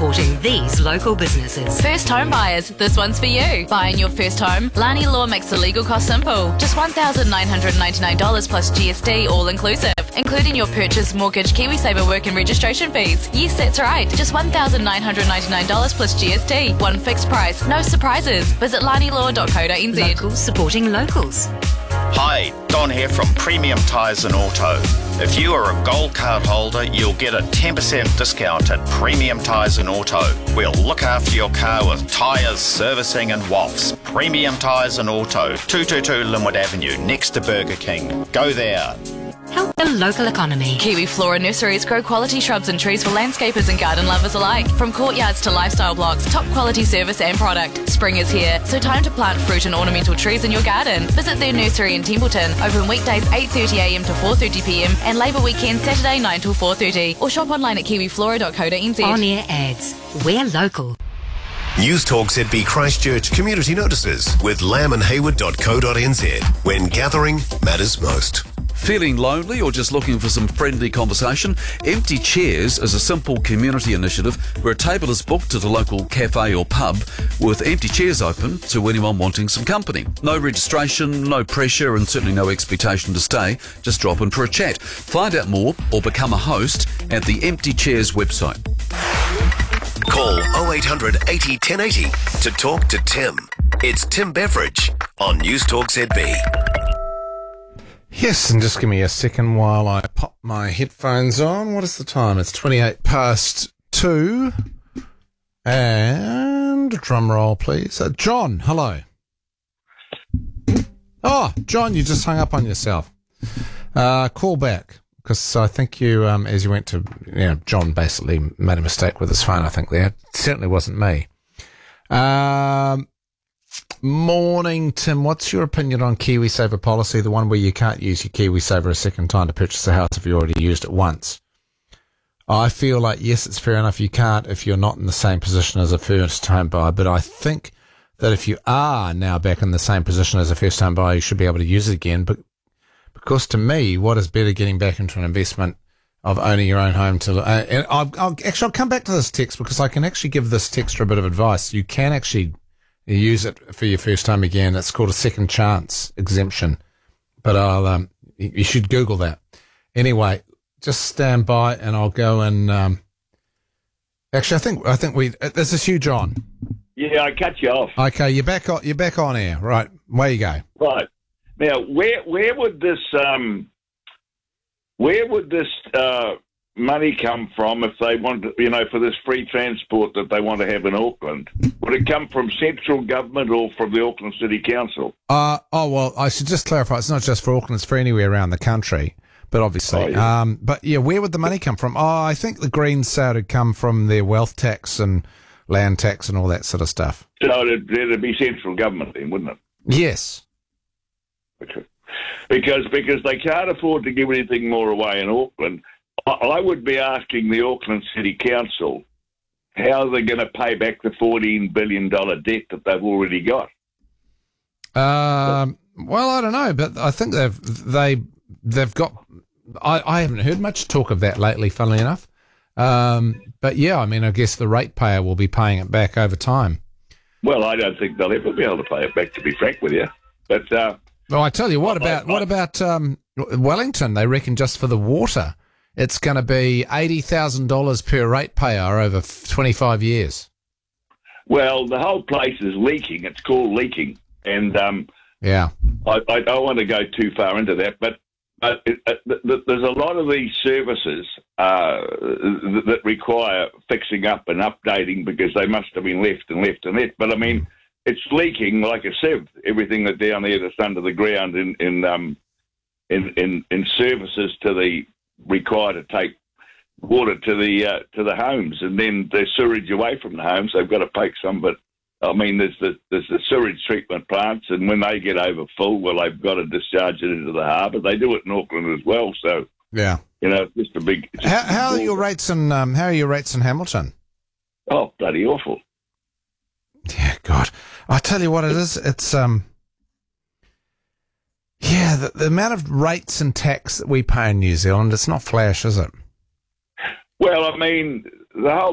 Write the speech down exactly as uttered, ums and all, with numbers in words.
supporting these local businesses. First home buyers, this one's for you. Buying your first home? Lani Law makes the legal cost simple. Just one thousand nine hundred ninety-nine dollars plus G S T, all inclusive, including your purchase, mortgage, KiwiSaver work and registration fees. Yes, that's right. Just one thousand nine hundred ninety-nine dollars plus G S T. One fixed price, no surprises. Visit lani law dot co dot n z. Locals supporting locals. Hi, Don here from Premium Tyres and Auto. If you are a gold card holder, you'll get a ten percent discount at Premium Tyres and Auto. We'll look after your car with tyres, servicing and W A Fs. Premium Tyres and Auto, two twenty-two Linwood Avenue, next to Burger King. Go there. Help the local economy. Kiwi Flora Nurseries grow quality shrubs and trees for landscapers and garden lovers alike. From courtyards to lifestyle blocks, top quality service and product. Spring is here, so time to plant fruit and ornamental trees in your garden. Visit their nursery in Templeton, open weekdays eight thirty a m to four thirty p m and Labour weekend Saturday nine till four thirty. Or shop online at kiwi flora dot co dot n z. On-air ads. We're local. News Talk Z B Christchurch community notices with lamb and hayward dot co dot n z, when gathering matters most. Feeling lonely or just looking for some friendly conversation? Empty Chairs is a simple community initiative where a table is booked at a local cafe or pub with empty chairs open to anyone wanting some company. No registration, no pressure and certainly no expectation to stay. Just drop in for a chat. Find out more or become a host at the Empty Chairs website. Call oh eight hundred eighty ten eighty to talk to Tim. It's Tim Beveridge on News Talk Z B. Yes, and just give me a second while I pop my headphones on. What is the time? It's twenty-eight past two. And drum roll, please. Uh, John, hello. Oh, John, you just hung up on yourself. Uh, call back, because I think you, um, as you went to, you know, John basically made a mistake with his phone, I think there. It certainly wasn't me. Um... Morning, Tim. What's your opinion on KiwiSaver policy, the one where you can't use your KiwiSaver a second time to purchase a house if you already used it once? I feel like, yes, it's fair enough you can't if you're not in the same position as a first-time buyer, but I think that if you are now back in the same position as a first-time buyer, you should be able to use it again. But because to me, what is better getting back into an investment of owning your own home to... Uh, and I'll, I'll, actually, I'll come back to this text because I can actually give this texter a bit of advice. You can actually... You use it for your first time again. It's called a second chance exemption. But I'll, um, you should Google that. Anyway, just stand by and I'll go and, um, actually, I think, I think we, this is Hugh John. Yeah, I cut you off. Okay, you're back on, you're back on air. Right. Where you go. Right. Now, where, where would this, um, where would this, uh, money come from if they want to, you know, for this free transport that they want to have in Auckland? Would it come from central government or from the Auckland City Council? Uh, oh, well, I should just clarify. It's not just for Auckland. It's for anywhere around the country, but obviously. Oh, yeah. Um, but, yeah, where would the money come from? Oh, I think the Greens said it'd come from their wealth tax and land tax and all that sort of stuff. So it'd, it'd be central government then, wouldn't it? Yes. Okay. Because, because they can't afford to give anything more away in Auckland. I would be asking the Auckland City Council how they're going to pay back the fourteen billion dollars debt that they've already got. Um, well, I don't know, but I think they've they they've got. I, I haven't heard much talk of that lately, funnily enough. Um, but yeah, I mean, I guess the ratepayer will be paying it back over time. Well, I don't think they'll ever be able to pay it back, to be frank with you. But uh, well, I tell you what I, about I, what about um, Wellington? They reckon just for the water, it's going to be eighty thousand dollars per ratepayer over twenty-five years. Well, the whole place is leaking. It's called leaking. And um, yeah, I, I don't want to go too far into that, but uh, it, uh, there's a lot of these services uh, that require fixing up and updating because they must have been left and left and left. But, I mean, it's leaking like a sieve, everything that's down there that's under the ground in, in, um, in, in, in services to the... required to take water to the uh, to the homes, and then there's sewage away from the homes. They've got to take some, but I mean, there's the there's the sewage treatment plants, and when they get over full, well, they've got to discharge it into the harbour. They do it in Auckland as well, so yeah, you know, it's just a big. Just how, a big how are your rates in um, How are your rates in Hamilton? Oh, bloody awful! Yeah, God, I tell you what, it is. It's um. Yeah, the, the amount of rates and tax that we pay in New Zealand, it's not flash, is it? Well, I mean, the whole